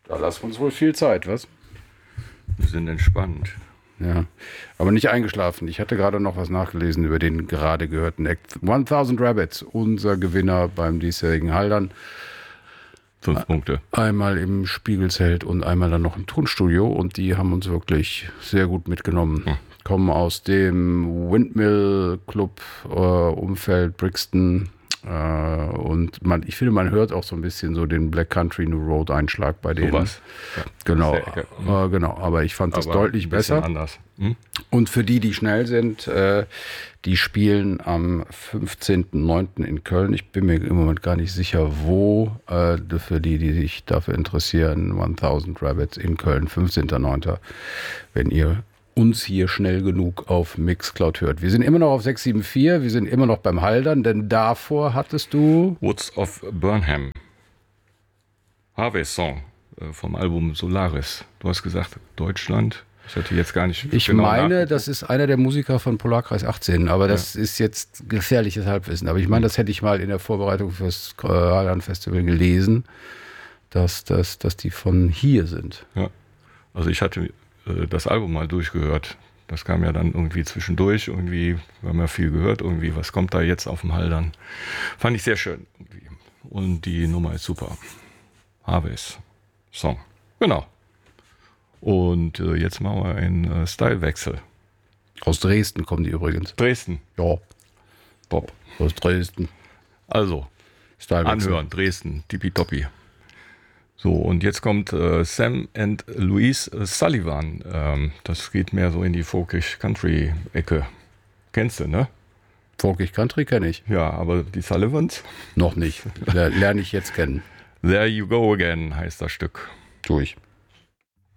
Da lassen wir uns wohl viel Zeit, was? Wir sind entspannt. Ja, aber nicht eingeschlafen. Ich hatte gerade noch was nachgelesen über den gerade gehörten Act 1000 Rabbits, unser Gewinner beim diesjährigen Haldern. 5 Punkte. Einmal im Spiegelzelt und einmal dann noch im Tonstudio und die haben uns wirklich sehr gut mitgenommen. Kommen aus dem Windmill Club Umfeld Brixton und ich finde, man hört auch so ein bisschen so den Black Country New Road Einschlag bei denen. Sowas. Ja, genau, genau, aber ich fand das deutlich besser. Anders. Und für die schnell sind, die spielen am 15.09. in Köln. Ich bin mir im Moment gar nicht sicher, wo. Für die sich dafür interessieren, 1000 Rabbits in Köln, 15.09. Wenn ihr uns hier schnell genug auf Mixcloud hört. Wir sind immer noch auf 674, wir sind immer noch beim Haldern, denn davor hattest du... Woods of Burnham. Harvey Song vom Album Solaris. Du hast gesagt, Deutschland. Ich hatte jetzt gar nicht. Ich meine, das ist einer der Musiker von Polarkreis 18, aber das ist jetzt gefährliches Halbwissen. Aber ich meine, das hätte ich mal in der Vorbereitung fürs Haldern-Festival gelesen, dass die von hier sind. Ja, also ich hatte das Album mal durchgehört. Das kam ja dann irgendwie zwischendurch. Irgendwie, wir haben ja viel gehört. Irgendwie, was kommt da jetzt auf dem Haldern? Fand ich sehr schön. Irgendwie. Und die Nummer ist super. Harveys Song. Genau. Und jetzt machen wir einen Stylewechsel. Aus Dresden kommen die übrigens. Dresden. Ja. Bob. Aus Dresden. Also, anhören. Dresden. Tippitoppi. So, und jetzt kommt Sam and Louise Sullivan. Das geht mehr so in die Folkish-Country-Ecke. Kennst du, ne? Folkish-Country kenne ich. Ja, aber die Sullivans? Noch nicht. Lerne ich jetzt kennen. There You Go Again heißt das Stück. Durch.